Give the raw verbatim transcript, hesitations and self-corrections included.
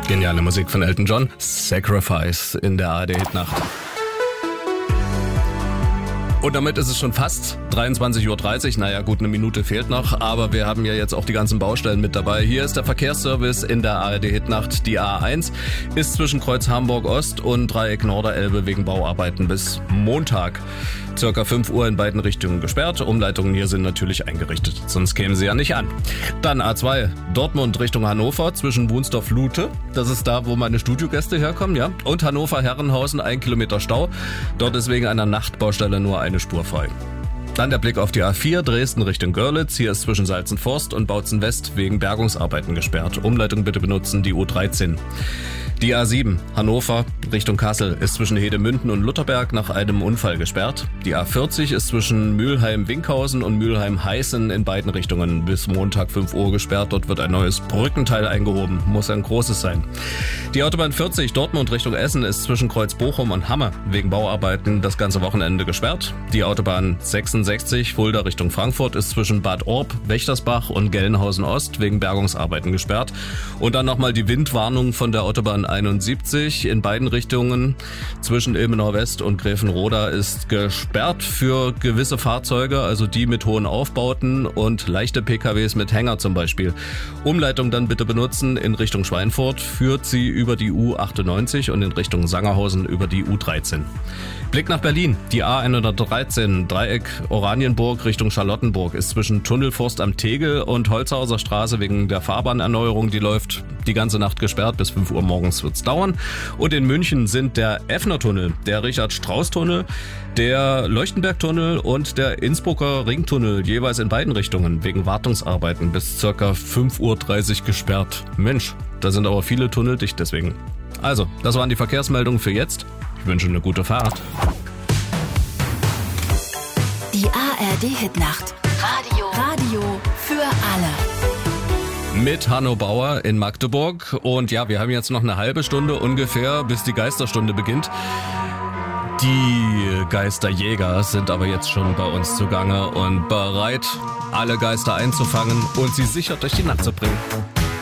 Geniale Musik von Elton John. Sacrifice in der A R D-Hitnacht. Und damit ist es schon fast dreiundzwanzig Uhr dreißig. Naja gut, eine Minute fehlt noch, aber wir haben ja jetzt auch die ganzen Baustellen mit dabei. Hier ist der Verkehrsservice in der A R D-Hitnacht. Die A eins ist zwischen Kreuz Hamburg Ost und Dreieck Norderelbe wegen Bauarbeiten bis Montag. Circa fünf Uhr in beiden Richtungen gesperrt. Umleitungen hier sind natürlich eingerichtet, sonst kämen sie ja nicht an. Dann A zwei, Dortmund Richtung Hannover zwischen Wunsdorf-Lute. Das ist da, wo meine Studiogäste herkommen, ja. Und Hannover-Herrenhausen, ein Kilometer Stau. Dort ist wegen einer Nachtbaustelle nur eine Spur frei. Dann der Blick auf die A vier, Dresden Richtung Görlitz. Hier ist zwischen Salzenforst und Bautzen West wegen Bergungsarbeiten gesperrt. Umleitung bitte benutzen, die U dreizehn. Die A sieben, Hannover Richtung Kassel, ist zwischen Hedemünden und Lutherberg nach einem Unfall gesperrt. Die A vierzig ist zwischen Mülheim-Winkhausen und Mülheim-Heißen in beiden Richtungen bis Montag fünf Uhr gesperrt. Dort wird ein neues Brückenteil eingehoben, muss ein großes sein. Die Autobahn vierzig, Dortmund Richtung Essen, ist zwischen Kreuz Bochum und Hamme wegen Bauarbeiten das ganze Wochenende gesperrt. Die Autobahn sechsundsechzig, Fulda Richtung Frankfurt, ist zwischen Bad Orb, Wächtersbach und Gelnhausen Ost wegen Bergungsarbeiten gesperrt. Und dann nochmal die Windwarnung von der Autobahn einundsiebzig in beiden Richtungen zwischen Ilmenau West und Gräfenroda ist gesperrt für gewisse Fahrzeuge, also die mit hohen Aufbauten und leichte P K Ws mit Hänger zum Beispiel. Umleitung dann bitte benutzen in Richtung Schweinfurt, führt sie über die U achtundneunzig und in Richtung Sangerhausen über die U dreizehn. Blick nach Berlin. Die A hundertdreizehn, Dreieck Oranienburg Richtung Charlottenburg, ist zwischen Tunnelforst am Tegel und Holzhauser Straße wegen der Fahrbahnerneuerung. Die läuft die ganze Nacht gesperrt, bis fünf Uhr morgens wird's dauern. Und in München sind der Effner-Tunnel, der Richard-Strauss-Tunnel, der Leuchtenberg-Tunnel und der Innsbrucker Ringtunnel jeweils in beiden Richtungen wegen Wartungsarbeiten bis circa fünf Uhr dreißig gesperrt. Mensch, da sind aber viele Tunnel dicht deswegen. Also, das waren die Verkehrsmeldungen für jetzt. Ich wünsche eine gute Fahrt. Die A R D-Hitnacht. Radio. Radio für alle. Mit Hanno Bauer in Magdeburg. Und ja, wir haben jetzt noch eine halbe Stunde ungefähr, bis die Geisterstunde beginnt. Die Geisterjäger sind aber jetzt schon bei uns zugange und bereit, alle Geister einzufangen und sie sicher durch die Nacht zu bringen.